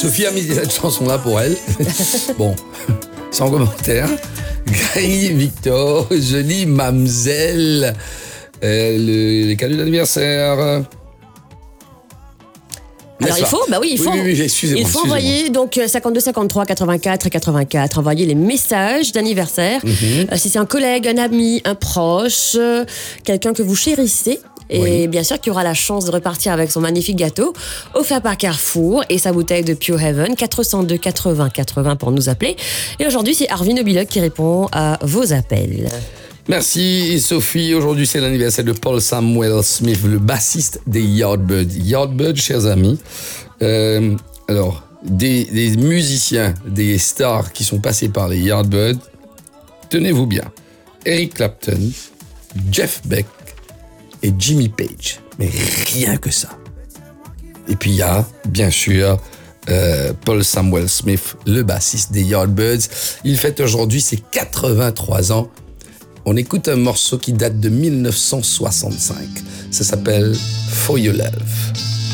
Sophie a mis cette chanson-là pour elle. Bon, sans commentaire. Gary Victor, jolie mamzelle. Les cadeaux d'anniversaire. Alors il faut, excusez-moi. Il faut envoyer donc 52 53 84 et 84, envoyer les messages d'anniversaire. Si c'est un collègue, un ami, un proche, quelqu'un que vous chérissez. Et bien sûr qu'il aura la chance de repartir avec son magnifique gâteau offert par Carrefour et sa bouteille de Pure Heaven, 402 80 80 pour nous appeler. Et aujourd'hui, c'est Arvin Obiloc qui répond à vos appels. Merci Sophie. Aujourd'hui, c'est l'anniversaire de Paul Samuel Smith, le bassiste des Yardbirds. Yardbirds, chers amis. Alors, des musiciens, des stars qui sont passés par les Yardbirds. Tenez-vous bien. Eric Clapton, Jeff Beck et Jimmy Page. Mais rien que ça. Et puis il y a, bien sûr, Paul Samuel Smith, le bassiste des Yardbirds. Il fête aujourd'hui ses 83 ans. On écoute un morceau qui date de 1965. Ça s'appelle For Your Love.